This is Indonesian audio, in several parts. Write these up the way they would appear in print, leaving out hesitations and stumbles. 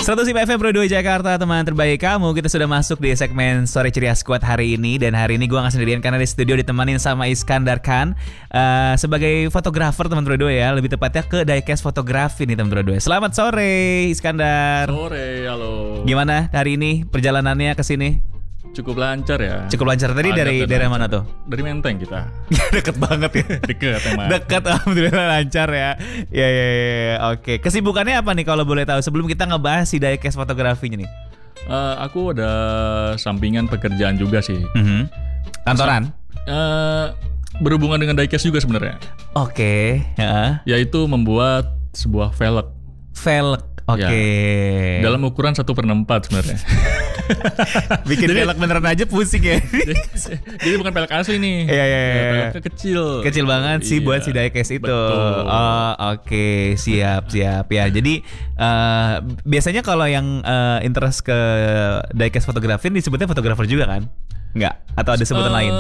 105 FM Pro 2 Jakarta, teman terbaik kamu. Kita sudah masuk di segmen Sore Ceria Squad hari ini. Dan hari ini gue gak sendirian karena di studio ditemanin sama Iskandar Khan sebagai fotografer teman Pro 2 ya. Lebih tepatnya ke Diecast Fotografi nih teman Pro 2. Selamat sore Iskandar. Sore, halo. Gimana hari ini perjalanannya ke sini? Cukup lancar ya. Cukup lancar. Tadi dari daerah mana tuh? Dari Menteng kita. Deket banget ya. Deket emang. Dekat, alhamdulillah lancar ya. Ya. Oke. Kesibukannya apa nih kalau boleh tahu sebelum kita ngebahas si Diecast Fotografinya nih? Aku ada sampingan pekerjaan juga sih. Kantoran? Berhubungan dengan Diecast juga sebenarnya. Oke. Yaitu membuat sebuah velg. Velg. Oke. Ya, dalam ukuran 1/4 sebenarnya. Bikin velg beneran aja pusing ya. Jadi bukan velg asli nih. Iya. Velgnya kecil. Kecil banget sih buat si Diecast itu. Betul. Oh, oke. Siap ya. Jadi biasanya kalau yang interest ke Diecast fotografi disebutnya fotografer juga kan? Enggak? Atau ada sebutan lain?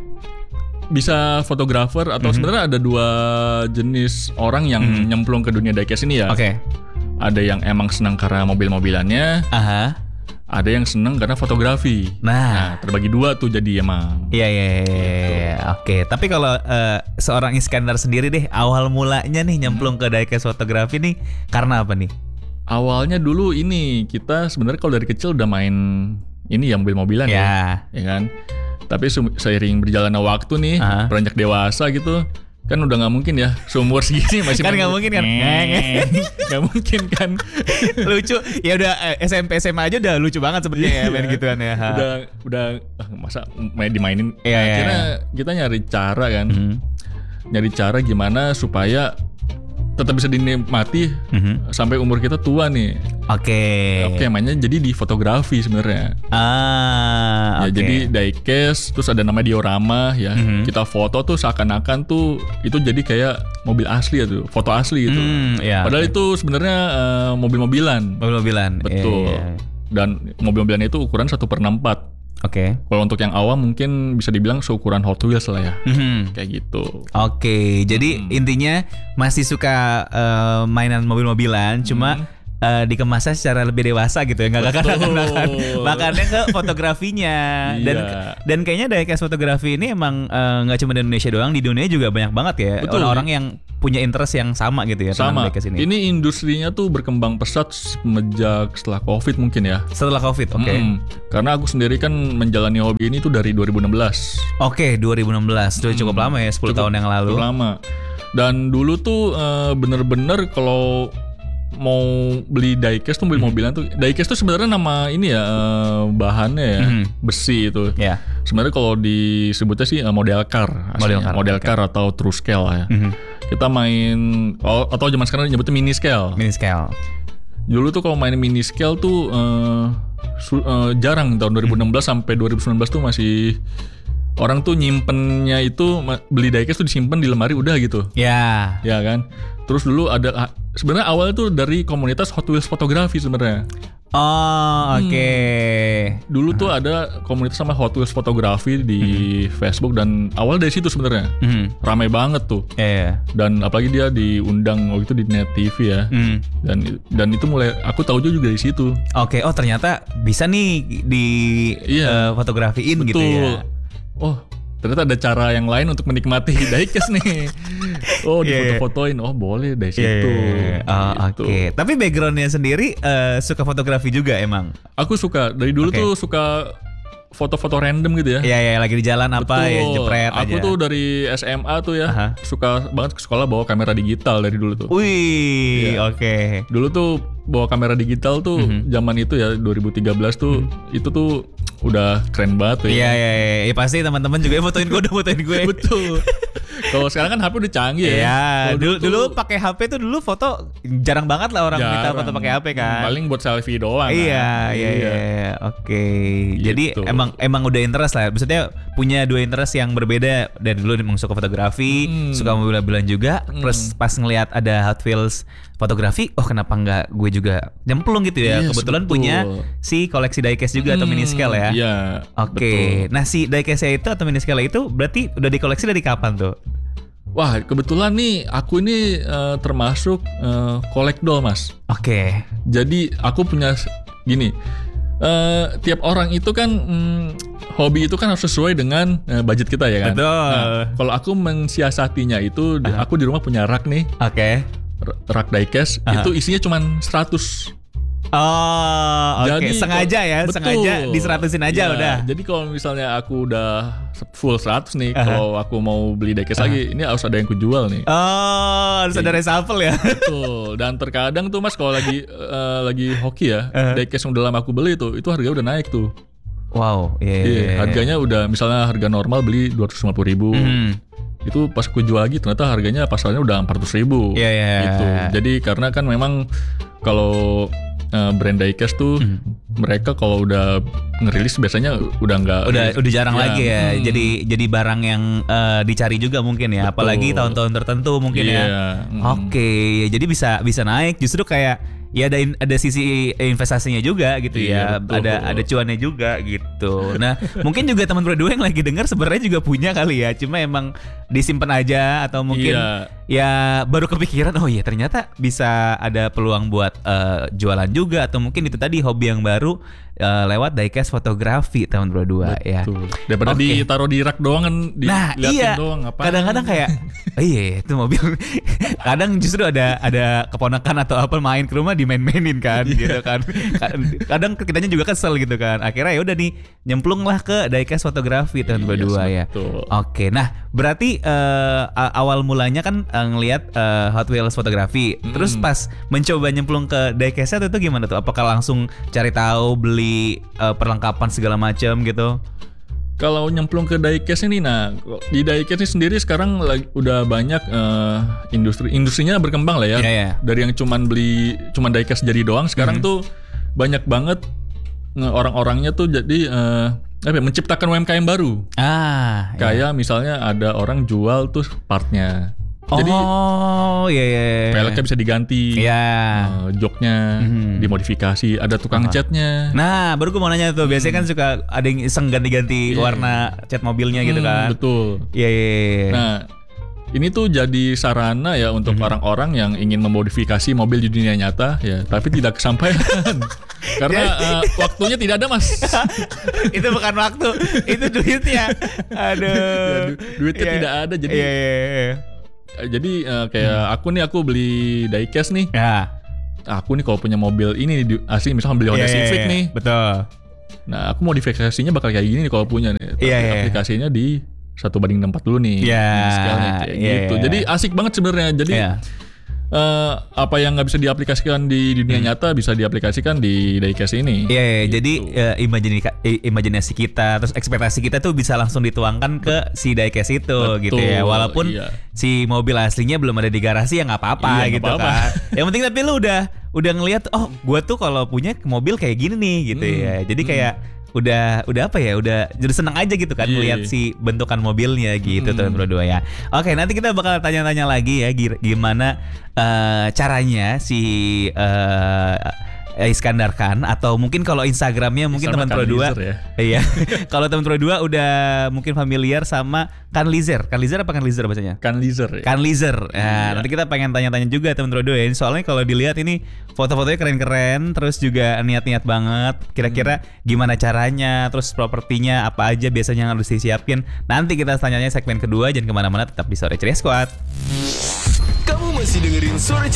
Bisa fotografer atau sebenarnya ada dua jenis orang yang nyemplung ke dunia Diecast ini ya. Oke. Ada yang emang senang karena mobil-mobilannya. Aha. Ada yang senang karena fotografi. Nah, terbagi dua tuh jadi emang. Iya. Oke. Tapi kalau seorang Iskandar sendiri deh, awal mulanya nih nyemplung ke Diecast fotografi nih karena apa nih? Awalnya dulu ini kita sebenarnya kalau dari kecil udah main ini ya mobil-mobilan ya kan. Tapi seiring berjalannya waktu nih, beranjak dewasa gitu. Kan udah gak mungkin ya seumur segini masih kan gak mungkin kan. Gak mungkin kan. Lucu. Ya udah SMP SMA aja udah lucu banget sebenarnya ya main gituan ya. Udah masa dimainin. Akhirnya kita nyari cara kan. Nyari cara gimana supaya tetap bisa dinikmati sampai umur kita tua nih. Oke, mainnya jadi di fotografi sebenarnya. Jadi Diecast, terus ada namanya diorama ya. Kita foto tuh seakan-akan tuh itu jadi kayak mobil asli ya tuh, foto asli gitu. Padahal itu sebenarnya mobil-mobilan. Betul. Dan mobil-mobilan itu ukuran 1/4. Oke. Kalau untuk yang awam mungkin bisa dibilang seukuran Hot Wheels lah ya. Kayak gitu. Oke. Jadi intinya masih suka mainan mobil-mobilan, cuma dikemasnya secara lebih dewasa gitu ya, nggak kanak-kanak. Makanya ke fotografinya. Dan kayaknya Diecast fotografi ini emang nggak cuma di Indonesia doang, di dunia juga banyak banget ya. Orang-orang yang punya interest yang sama gitu ya. Sama. Ini. Ini industrinya tuh berkembang pesat semenjak setelah COVID mungkin ya. Setelah COVID, oke. Karena aku sendiri kan menjalani hobi ini tuh dari 2016. Oke, 2016. Sudah cukup lama ya, 10 tahun yang lalu. Cukup lama. Dan dulu tuh bener-bener kalau mau beli Diecast tuh mobil-mobilan tuh. Diecast tuh sebenarnya nama ini ya, bahannya ya, besi itu. Sebenarnya kalau disebutnya sih model car. Model car atau true scale ya. Kita main atau zaman sekarang nyebutnya mini scale. Dulu tuh kalau main mini scale tuh jarang. Tahun 2016 sampai 2019 tuh masih orang tuh nyimpennya itu beli Diecast tuh disimpan di lemari udah gitu. Ya kan. Terus dulu ada sebenarnya awalnya tuh dari komunitas Hot Wheels fotografi sebenarnya. Oke. Dulu tuh ada komunitas sama Hot Wheels fotografi di Facebook dan awal dari situ sebenarnya. Ramai banget tuh. Dan apalagi dia diundang waktu itu di Net TV ya. Dan itu mulai aku tahu juga dari situ. Oke. Oh ternyata bisa nih di fotografiin gitu ya. Oh ternyata ada cara yang lain untuk menikmati Diecast nih. Difoto-fotoin. Oh boleh dari situ. Oke. Tapi backgroundnya sendiri suka fotografi juga emang? Aku suka. Dari dulu tuh suka foto-foto random gitu ya. Iya, lagi di jalan apa ya jepret aja. Aku tuh dari SMA tuh ya suka banget ke sekolah bawa kamera digital dari dulu tuh. Wih, oke. Dulu tuh bawa kamera digital tuh zaman itu ya 2013 tuh itu tuh udah keren banget tuh ya. Iya, pasti teman-teman juga fotoin gue. Betul. Kalau sekarang kan HP udah canggih ya. Iya, dulu pakai HP tuh dulu foto jarang banget lah orang minta foto pakai HP kan. Paling buat selfie doang. Iya. Oke. Jadi emang udah interest lah. Maksudnya punya dua interest yang berbeda. Dari dulu emang suka fotografi, suka mobil-mobilan juga. Terus pas ngelihat ada Hot Wheels fotografi, kenapa nggak gue juga nyemplung gitu ya. Kebetulan punya si koleksi Diecast juga atau mini scale ya. Iya. Oke. Nah si Diecast itu atau mini scale itu berarti udah dikoleksi dari kapan tuh? Wah, kebetulan nih aku ini termasuk kolekdol, Mas. Oke. Jadi aku punya gini, tiap orang itu kan hobi itu kan harus sesuai dengan budget kita ya kan. Betul. Nah, kalau aku mensiasatinya itu, aku di rumah punya rak nih. Oke. Rak diecast itu isinya cuma 100. Oh, oke. Sengaja ya, betul. Sengaja di-100-in aja udah. Jadi kalau misalnya aku udah full 100 nih, kalau aku mau beli diecast lagi, ini harus ada yang kujual nih. Oh, harus ada reshuffle ya. Betul. Dan terkadang tuh Mas kalau lagi hoki ya, diecast yang udah lama aku beli itu harga udah naik tuh. Wow, iya. Harganya udah misalnya harga normal beli 250.000. Itu pas aku jual lagi ternyata harganya pasalnya udah 400.000. Gitu. Jadi karena kan memang kalau brand diecast tuh mereka kalau udah ngerilis biasanya udah jarang lagi ya. Jadi barang yang dicari juga mungkin ya. Betul. Apalagi tahun-tahun tertentu mungkin ya. Oke, jadi bisa naik justru kayak ya ada sisi investasinya juga gitu ya. Ada cuannya juga gitu. Nah, mungkin juga teman berdua yang lagi dengar sebenarnya juga punya kali ya. Cuma emang disimpan aja atau mungkin ya baru kepikiran oh iya ternyata bisa ada peluang buat jualan juga atau mungkin itu tadi hobi yang baru lewat diecast fotografi tahun 22 ya. Daripada ditaruh di rak doang kan diliatin doang apa. Kadang-kadang kayak iya itu mobil kadang justru ada keponakan atau apa main ke rumah dimain-mainin kan gitu kan. Kadang kitanya juga kesel gitu kan. Akhirnya ya udah nih nyemplung lah ke diecast fotografi tahun 22 ya. Oke, nah berarti awal mulanya kan ngelihat Hot Wheels fotografi. Terus pas mencoba nyemplung ke diecast itu gimana tuh? Apakah langsung cari tahu beli perlengkapan segala macam gitu? Kalau nyemplung ke diecast ini, nah di diecast ini sendiri sekarang udah banyak industrinya berkembang lah ya. Dari yang cuman diecast jadi doang, sekarang tuh banyak banget orang-orangnya tuh jadi menciptakan UMKM baru. Kayak misalnya ada orang jual tuh partnya. Jadi peleknya bisa diganti, joknya dimodifikasi, ada tukang catnya. Nah, baru gue mau nanya tuh, biasanya kan suka ada yang iseng ganti-ganti warna cat mobilnya gitu kan. Betul. Nah, ini tuh jadi sarana ya untuk orang-orang yang ingin memodifikasi mobil di dunia nyata ya, tapi tidak kesampaian. Karena waktunya tidak ada, Mas. Itu bukan waktu, itu duitnya. Aduh. Duitnya tidak ada, jadi jadi kayak aku beli diecast nih. Aku nih kalau punya mobil ini asli misalkan beli Honda Civic nih. Betul. Nah, aku modifikasinya bakal kayak gini nih kalau punya nih. Aplikasinya di 1:6 dulu nih. Scale-nya kayak gitu. Jadi asik banget sebenarnya. Jadi apa yang nggak bisa diaplikasikan di dunia nyata bisa diaplikasikan di diecast ini. Jadi imajinasi kita terus ekspektasi kita tuh bisa langsung dituangkan ke si diecast itu. Gitu ya. Walaupun si mobil aslinya belum ada di garasi ya nggak apa-apa gitu kan. Yang penting tapi lu udah ngelihat oh gue tuh kalau punya mobil kayak gini nih gitu ya. Jadi kayak udah apa ya, udah jadi seneng aja gitu kan melihat si bentukan mobilnya gitu tahun 22 ya. Oke, nanti kita bakal tanya-tanya lagi ya gimana caranya si Iskandar Khan atau mungkin kalau Instagramnya mungkin teman Pro 2 iya. Kalau teman Pro 2 udah mungkin familiar sama Kanlizer apa Kanlizer bacanya? Kanlizer. Nah, nanti kita pengen tanya-tanya juga teman Pro 2 ya. Soalnya kalau dilihat ini foto-fotonya keren-keren, terus juga niat-niat banget. Kira-kira gimana caranya, terus propertinya apa aja biasanya yang harus disiapin. Nanti kita tanyanya segmen kedua, jangan kemana-mana, tetap di Sore Ceria Squad. Kamu masih dengerin Sore